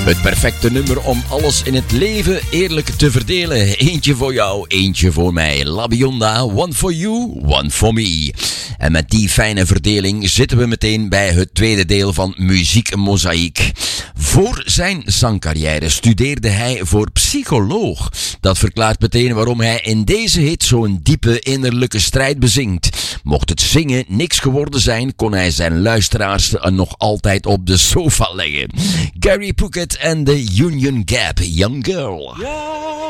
Het perfecte nummer om alles in het leven eerlijk te verdelen. Eentje voor jou, eentje voor mij. La Bionda, one for you, one for me. En met die fijne verdeling zitten we meteen bij het tweede deel van Muziek Mozaïek. Voor zijn zangcarrière studeerde hij voor psycholoog. Dat verklaart meteen waarom hij in deze hit zo'n diepe innerlijke strijd bezingt. Mocht het zingen niks geworden zijn, kon hij zijn luisteraars nog altijd op de sofa leggen. Gary Puckett en de Union Gap, Young Girl.